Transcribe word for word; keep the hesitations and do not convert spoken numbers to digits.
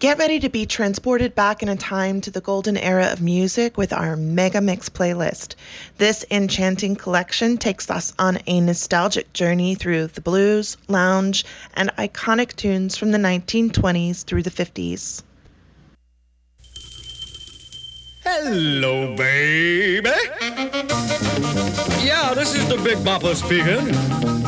Get ready to be transported back in a time to the golden era of music with our Mega Mix playlist. This enchanting collection takes us on a nostalgic journey through the blues, lounge, and iconic tunes from the nineteen twenties through the fifties. Hello, baby. Yeah, this is the Big Bopper speaking.